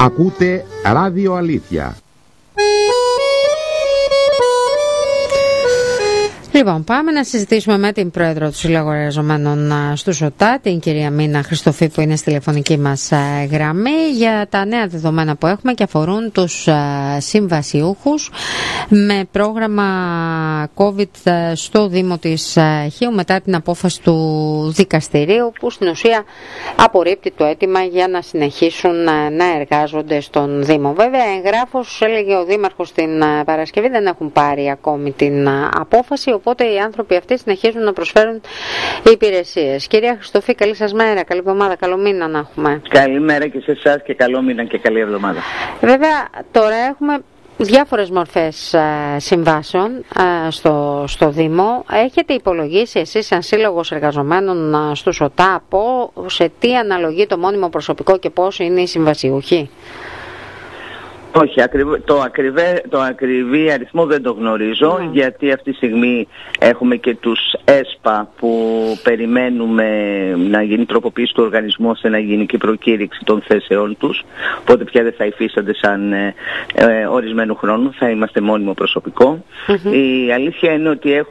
Ακούτε Ράδιο Αλήθεια. Λοιπόν, πάμε να συζητήσουμε με την Πρόεδρο του Συλλόγου Εργαζομένων στου ΟΤΑ, την κυρία Μίνα Χριστοφή, που είναι στη τηλεφωνική μας γραμμή, για τα νέα δεδομένα που έχουμε και αφορούν τους συμβασιούχους με πρόγραμμα COVID στο Δήμο της Χίου, μετά την απόφαση του δικαστηρίου, που στην ουσία απορρίπτει το αίτημα για να συνεχίσουν να εργάζονται στον Δήμο. Βέβαια, εγγράφος, έλεγε ο Δήμαρχος την Παρασκευή, δεν έχουν πάρει ακόμη την απόφαση, οπότε οι άνθρωποι αυτοί συνεχίζουν να προσφέρουν υπηρεσίες. Κυρία Χριστοφή, καλή σας μέρα, καλή εβδομάδα, καλό μήνα να έχουμε. Καλημέρα και σε εσάς και καλό μήνα και καλή εβδομάδα. Βέβαια, τώρα έχουμε διάφορες μορφές συμβάσεων στο Δήμο. Έχετε υπολογίσει εσείς σαν Σύλλογος Εργαζομένων στους ΟΤΑ σε τι αναλογεί το μόνιμο προσωπικό και πόσο είναι οι συμβασιούχοι? Όχι, το ακριβή αριθμό δεν το γνωρίζω, γιατί αυτή τη στιγμή έχουμε και τους ΕΣΠΑ που περιμένουμε να γίνει τροποποίηση του οργανισμού ώστε να γίνει και προκήρυξη των θέσεών τους, οπότε πια δεν θα υφίστανται σαν ορισμένου χρόνου, θα είμαστε μόνιμο προσωπικό. Η αλήθεια είναι ότι